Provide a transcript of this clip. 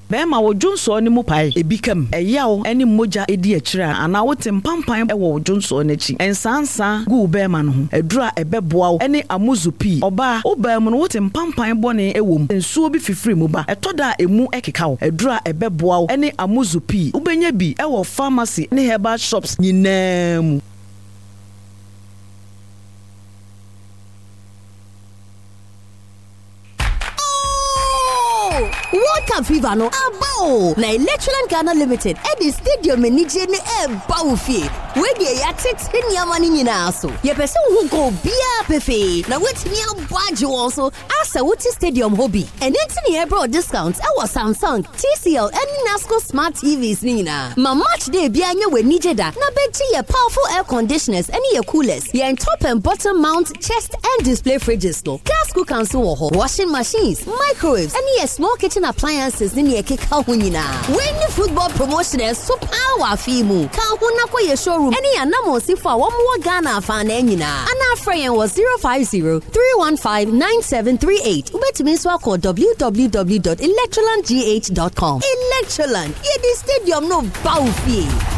Bema wo Johnso ni mu pai ebikam eyawo eni moja edi akira ana wote mpampan ewo Johnso n'echi ensansa gu bema no ho edura ebeboa eni amuzupi oba obam no wote mpampan bone ewom ensuo bi fifiri mu ba etoda emu ekeka wo edura ebeboa eni amuzupi ubenya bi ewo pharmacy ne herbal shops nyinam. World Cup fever no abo na Electroland Ghana Limited at the stadium nije ne bawfie we dey ya tete niamani nyina so ye pese hu go bia pefe na wetimi abwaje won so asa wuti stadium hobby and enti ne bro discounts e was Samsung, TCL and Nasco smart TVs nyina ma match day bia nya we nije da na beji ye powerful air conditioners and ye coolers ye top and bottom mount chest and display fridges no gas cookers wo ho washing machines microwaves and ye small kitchen appliances ni ekeka ho nyina when the football promotion is so power fimu ka ho na koye showroom any anamo sifo a wo Ghana fan na nyina ana friend was 050-315-9738 ubetimi so call www.electrolandgh.com. Electroland ye the stadium no bawfie.